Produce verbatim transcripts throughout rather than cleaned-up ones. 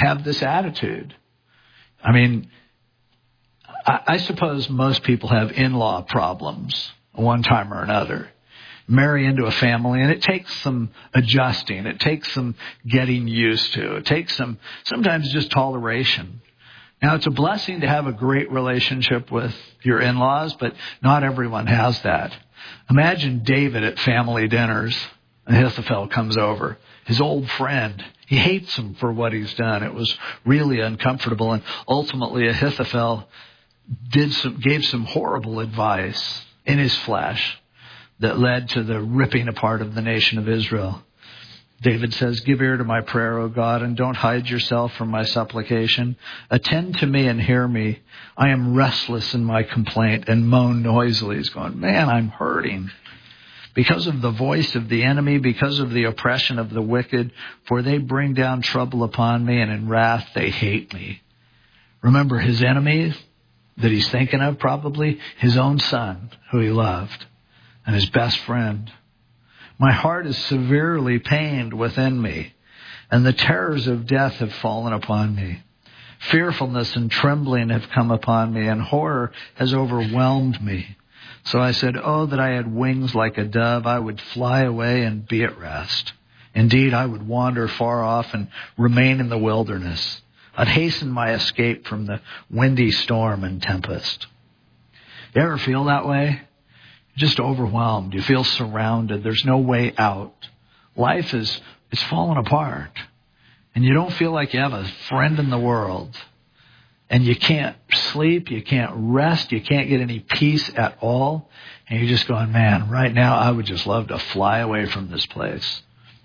have this attitude. I mean, I, I suppose most people have in-law problems one time or another. Marry into a family, and it takes some adjusting. It takes some getting used to. It takes some, sometimes just toleration. Now, it's a blessing to have a great relationship with your in-laws, but not everyone has that. Imagine David at family dinners. Ahithophel comes over, his old friend. He hates him for what he's done. It was really uncomfortable, and ultimately Ahithophel did some, gave some horrible advice in his flesh that led to the ripping apart of the nation of Israel. David says, "Give ear to my prayer, O God, and don't hide yourself from my supplication. Attend to me and hear me. I am restless in my complaint and moan noisily." He's going, man, I'm hurting because of the voice of the enemy, because of the oppression of the wicked, for they bring down trouble upon me, and in wrath they hate me. Remember his enemy that he's thinking of, probably his own son who he loved and his best friend. My heart is severely pained within me, and the terrors of death have fallen upon me. Fearfulness and trembling have come upon me, and horror has overwhelmed me. So I said, oh, that I had wings like a dove, I would fly away and be at rest. Indeed, I would wander far off and remain in the wilderness. I'd hasten my escape from the windy storm and tempest. You ever feel that way? Just overwhelmed. You feel surrounded. There's no way out. Life is, it's falling apart. And you don't feel like you have a friend in the world. And you can't sleep. You can't rest. You can't get any peace at all. And you're just going, man, right now I would just love to fly away from this place.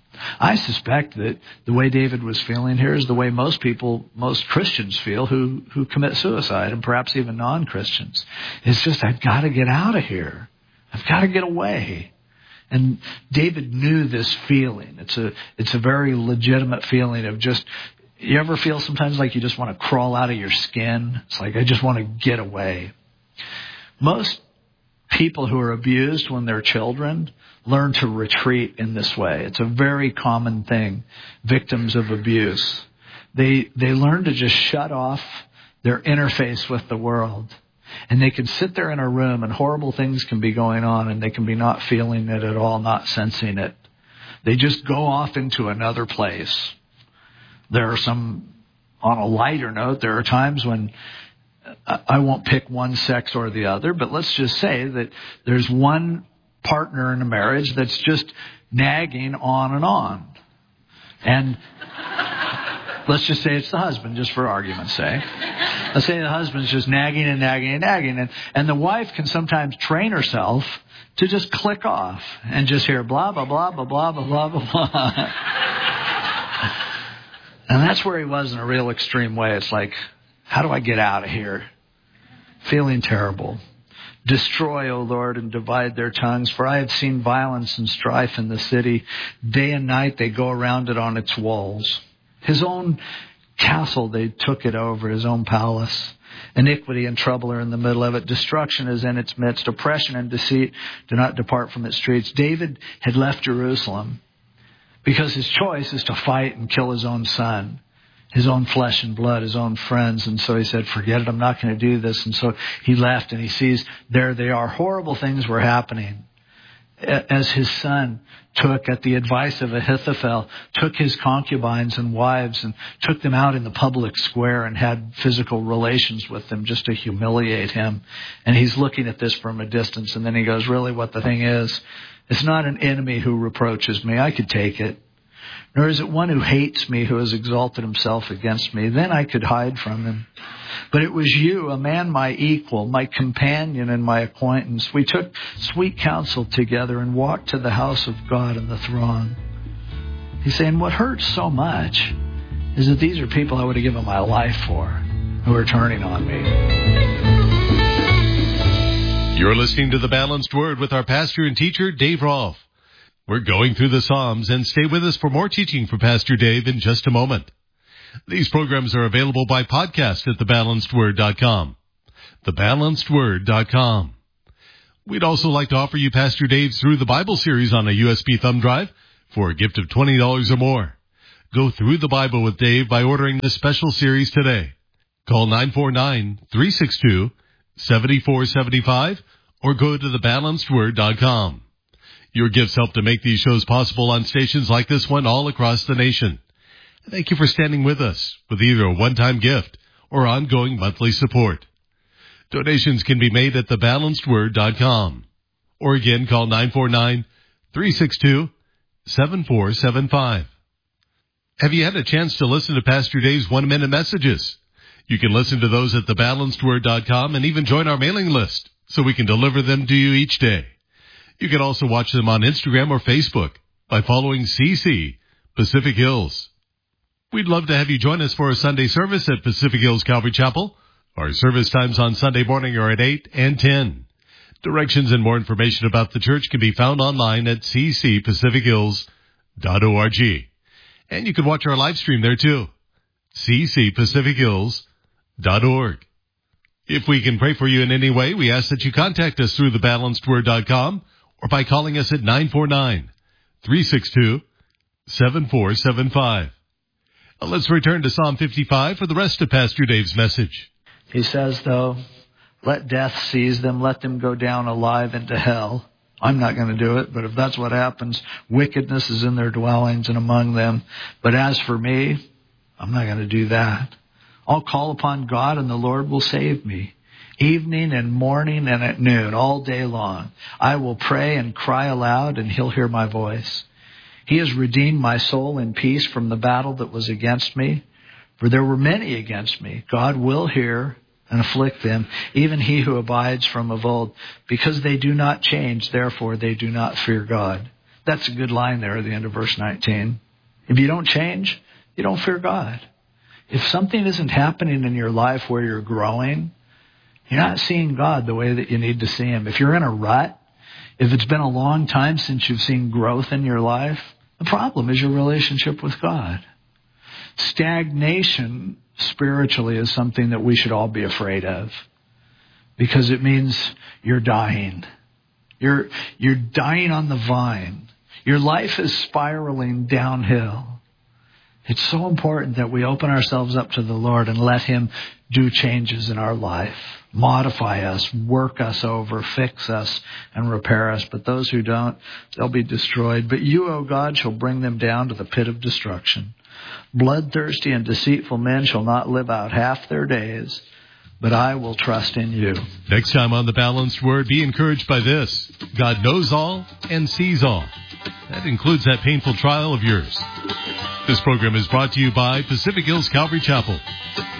I suspect that the way David was feeling here is the way most people, most Christians feel who, who commit suicide, and perhaps even non-Christians. It's just, I've got to get out of here. I've got to get away. And David knew this feeling. It's a it's a very legitimate feeling of just, you ever feel sometimes like you just want to crawl out of your skin? It's like, I just want to get away. Most people who are abused when they're children learn to retreat in this way. It's a very common thing. Victims of abuse. They they learn to just shut off their interface with the world. And they can sit there in a room and horrible things can be going on and they can be not feeling it at all, not sensing it. They just go off into another place. There are some, on a lighter note, there are times when I won't pick one sex or the other, but let's just say that there's one partner in a marriage that's just nagging on and on. And let's just say it's the husband, just for argument's sake. Let's say the husband's just nagging and nagging and nagging. And, and the wife can sometimes train herself to just click off and just hear blah, blah, blah, blah, blah, blah, blah, blah, blah. And that's where he was in a real extreme way. It's like, how do I get out of here? Feeling terrible. Destroy, O Lord, and divide their tongues, for I have seen violence and strife in the city. Day and night they go around it on its walls. His own castle, they took it over, his own palace. Iniquity and trouble are in the middle of it. Destruction is in its midst. Oppression and deceit do not depart from its streets. David had left Jerusalem because his choice is to fight and kill his own son, his own flesh and blood, his own friends. And so he said, forget it, I'm not going to do this. And so he left, and he sees there they are. Horrible things were happening. As his son took, at the advice of Ahithophel, took his concubines and wives and took them out in the public square and had physical relations with them just to humiliate him. And he's looking at this from a distance, and then he goes, really what the thing is, it's not an enemy who reproaches me. I could take it. Nor is it one who hates me, who has exalted himself against me. Then I could hide from him. But it was you, a man my equal, my companion and my acquaintance. We took sweet counsel together and walked to the house of God in the throng. He's saying, what hurts so much is that these are people I would have given my life for, who are turning on me. You're listening to The Balanced Word with our pastor and teacher, Dave Rolfe. We're going through the Psalms, and stay with us for more teaching from Pastor Dave in just a moment. These programs are available by podcast at the balanced word dot com. the balanced word dot com. We'd also like to offer you Pastor Dave's Through the Bible series on a U S B thumb drive for a gift of twenty dollars or more. Go through the Bible with Dave by ordering this special series today. Call nine four nine, three six two, seven four seven five or go to the balanced word dot com. Your gifts help to make these shows possible on stations like this one all across the nation. Thank you for standing with us with either a one-time gift or ongoing monthly support. Donations can be made at the balanced word dot com. Or again, call nine four nine, three six two, seven four seven five. Have you had a chance to listen to Pastor Dave's one-minute messages? You can listen to those at the balanced word dot com and even join our mailing list so we can deliver them to you each day. You can also watch them on Instagram or Facebook by following C C Pacific Hills. We'd love to have you join us for a Sunday service at Pacific Hills Calvary Chapel. Our service times on Sunday morning are at eight and ten. Directions and more information about the church can be found online at c c pacific hills dot org. And you can watch our live stream there too, c c pacific hills dot org. If we can pray for you in any way, we ask that you contact us through the balanced word dot com or by calling us at nine four nine, three six two, seven four seven five. Now let's return to Psalm fifty-five for the rest of Pastor Dave's message. He says, though, let death seize them, let them go down alive into hell. I'm not going to do it, but if that's what happens, wickedness is in their dwellings and among them. But as for me, I'm not going to do that. I'll call upon God and the Lord will save me. Evening and morning and at noon, all day long, I will pray and cry aloud and he'll hear my voice. He has redeemed my soul in peace from the battle that was against me. For there were many against me. God will hear and afflict them, even he who abides from of old. Because they do not change, therefore they do not fear God. That's a good line there at the end of verse nineteen. If you don't change, you don't fear God. If something isn't happening in your life where you're growing, you're not seeing God the way that you need to see him. If you're in a rut, if it's been a long time since you've seen growth in your life, the problem is your relationship with God. Stagnation spiritually is something that we should all be afraid of because it means you're dying. You're, you're dying on the vine. Your life is spiraling downhill. It's so important that we open ourselves up to the Lord and let him do changes in our life, modify us, work us over, fix us, and repair us. But those who don't, they'll be destroyed. But you, O God, shall bring them down to the pit of destruction. Bloodthirsty and deceitful men shall not live out half their days, but I will trust in you. Next time on The Balanced Word, be encouraged by this. God knows all and sees all. That includes that painful trial of yours. This program is brought to you by Pacific Hills Calvary Chapel.